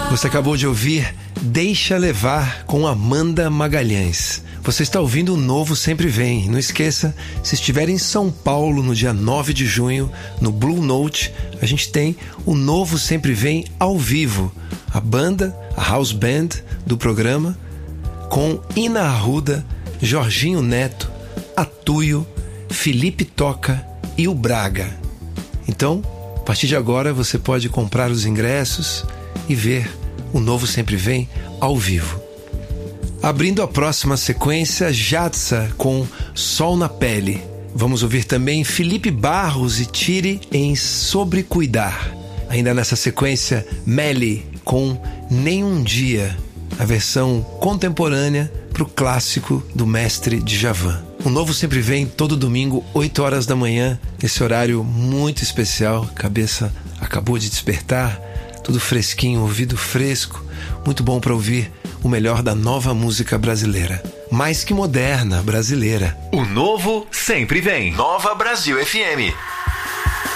Você acabou de ouvir Deixa Levar com Amanda Magalhães. Você está ouvindo o Novo Sempre Vem. Não esqueça, se estiver em São Paulo no dia 9 de junho, no Blue Note, a gente tem o Novo Sempre Vem ao vivo. A banda, a house band do programa, com Ina Arruda, Jorginho Neto, Atuio, Felipe Toca e o Braga. Então, a partir de agora você pode comprar os ingressos e ver o Novo Sempre Vem ao vivo. Abrindo a próxima sequência, Jadsa com Sol na Pele. Vamos ouvir também Felipe Barros e Tire em Sobre Cuidar. Ainda nessa sequência, Melly com Nem um Dia, a versão contemporânea para o clássico do mestre Djavan. O Novo Sempre Vem todo domingo, 8 horas da manhã, esse horário muito especial. Cabeça acabou de despertar, tudo fresquinho, ouvido fresco, muito bom para ouvir o melhor da nova música brasileira. Mais que moderna, brasileira. O Novo Sempre Vem. Nova Brasil FM.